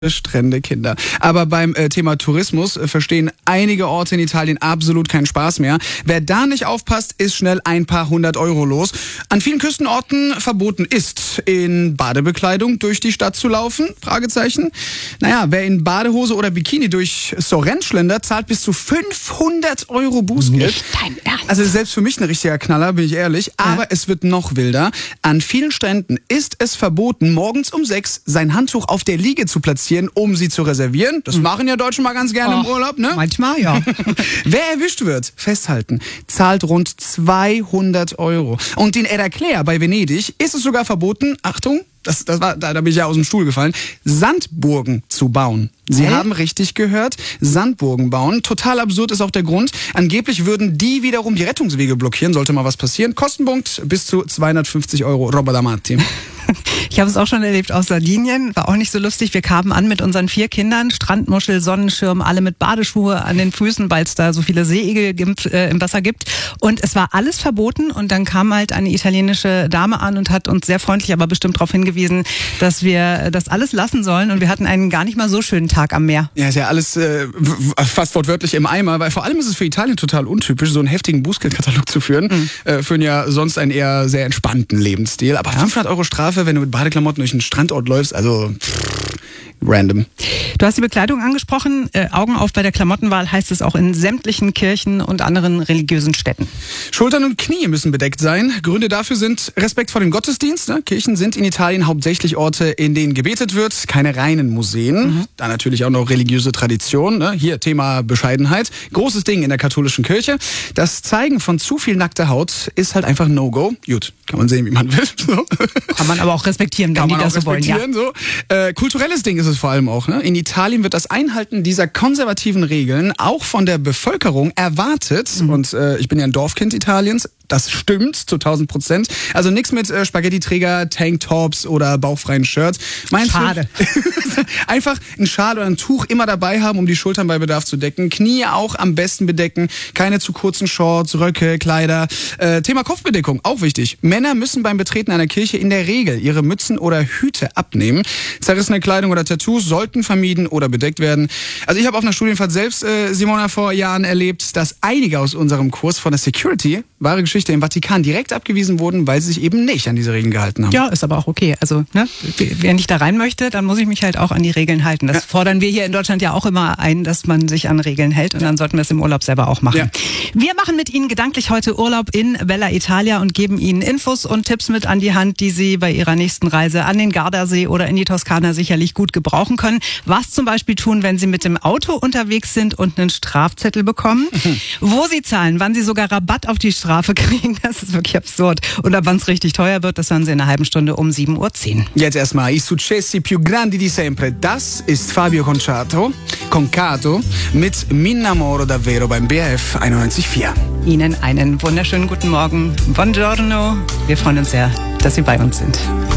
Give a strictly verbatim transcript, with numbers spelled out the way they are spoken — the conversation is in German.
Strände, Kinder. Aber beim äh, Thema Tourismus äh, verstehen einige Orte in Italien absolut keinen Spaß mehr. Wer da nicht aufpasst, ist schnell ein paar hundert Euro los. An vielen Küstenorten verboten ist, in Badebekleidung durch die Stadt zu laufen? Fragezeichen. Naja, wer in Badehose oder Bikini durch Sorrent schlendert, zahlt bis zu fünfhundert Euro Bußgeld. Nicht dein Ernst. Also selbst für mich ein richtiger Knaller, bin ich ehrlich. Aber ja. Es wird noch wilder. An vielen Stränden ist es verboten, morgens um sechs sein Handtuch auf der Liege zu platzieren, um sie zu reservieren. Das machen ja Deutsche mal ganz gerne Och, im Urlaub, ne? Manchmal, ja. Wer erwischt wird, festhalten, zahlt rund zweihundert Euro. Und in Eraclea bei Venedig ist es sogar verboten, Achtung, das, das war, da, da bin ich ja aus dem Stuhl gefallen, Sandburgen zu bauen. Sie Hä? haben richtig gehört, Sandburgen bauen. Total absurd ist auch der Grund. Angeblich würden die wiederum die Rettungswege blockieren, sollte mal was passieren. Kostenpunkt bis zu zweihundertfünfzig Euro. Roba d'Amati. Ich habe es auch schon erlebt aus Sardinien, war auch nicht so lustig. Wir kamen an mit unseren vier Kindern, Strandmuschel, Sonnenschirm, alle mit Badeschuhe an den Füßen, weil es da so viele Seeigel gibt, äh, im Wasser gibt. Und es war alles verboten und dann kam halt eine italienische Dame an und hat uns sehr freundlich, aber bestimmt darauf hingewiesen, dass wir das alles lassen sollen und wir hatten einen gar nicht mal so schönen Tag am Meer. Ja, ist ja alles äh, fast wortwörtlich im Eimer, weil vor allem ist es für Italien total untypisch, so einen heftigen Bußgeldkatalog zu führen. Mhm. Äh, führen ja sonst einen eher sehr entspannten Lebensstil. Aber ja. fünfhundert Euro Strafe, wenn du mit Badeklamotten durch einen Strandort läufst, also pff, random. Du hast die Bekleidung angesprochen. Äh, Augen auf bei der Klamottenwahl heißt es auch in sämtlichen Kirchen und anderen religiösen Städten. Schultern und Knie müssen bedeckt sein. Gründe dafür sind Respekt vor dem Gottesdienst. Ne? Kirchen sind in Italien hauptsächlich Orte, in denen gebetet wird, keine reinen Museen. Mhm. Da natürlich auch noch religiöse Tradition. Ne? Hier Thema Bescheidenheit. Großes Ding in der katholischen Kirche. Das Zeigen von zu viel nackter Haut ist halt einfach No-Go. Gut, kann man sehen, wie man will. So. Kann man aber auch respektieren, wenn kann die man das auch so wollen. Ja. So. Äh, kulturelles Ding ist es vor allem auch. Ne? In Italien wird das Einhalten dieser konservativen Regeln auch von der Bevölkerung erwartet. Mhm. Und äh, ich bin ja ein Dorfkind Italiens. Das stimmt zu tausend Prozent. Also nichts mit äh, Spaghetti-Träger, Tanktops oder bauchfreien Shirts. Mein Schade. Einfach ein Schal oder ein Tuch immer dabei haben, um die Schultern bei Bedarf zu decken. Knie auch am besten bedecken. Keine zu kurzen Shorts, Röcke, Kleider. Äh, Thema Kopfbedeckung, auch wichtig. Männer müssen beim Betreten einer Kirche in der Regel ihre Mützen oder Hüte abnehmen. Zerrissene Kleidung oder Tattoos sollten vermieden oder bedeckt werden. Also ich habe auf einer Studienfahrt selbst, äh, Simona, vor Jahren erlebt, dass einige aus unserem Kurs von der Security, wahre Geschichte, im Vatikan direkt abgewiesen wurden, weil sie sich eben nicht an diese Regeln gehalten haben. Ja, ist aber auch okay. Also, ne, wer nicht da rein möchte, dann muss ich mich halt auch an die Regeln halten. Das ja. fordern wir hier in Deutschland ja auch immer ein, dass man sich an Regeln hält und ja. dann sollten wir es im Urlaub selber auch machen. Ja. Wir machen mit Ihnen gedanklich heute Urlaub in Bella Italia und geben Ihnen Infos und Tipps mit an die Hand, die Sie bei Ihrer nächsten Reise an den Gardasee oder in die Toskana sicherlich gut gebrauchen können. Was zum Beispiel tun, wenn Sie mit dem Auto unterwegs sind und einen Strafzettel bekommen, mhm. wo Sie zahlen, wann Sie sogar Rabatt auf die Strafe kriegen. Das ist wirklich absurd. Und ab wann es richtig teuer wird, das hören Sie in einer halben Stunde um sieben Uhr zehn. Jetzt erstmal I successi più grandi di sempre. Das ist Fabio Concato, Concato mit M'Innamoro davvero beim B R F einundneunzig Komma vier. Ihnen einen wunderschönen guten Morgen. Buongiorno. Wir freuen uns sehr, dass Sie bei uns sind.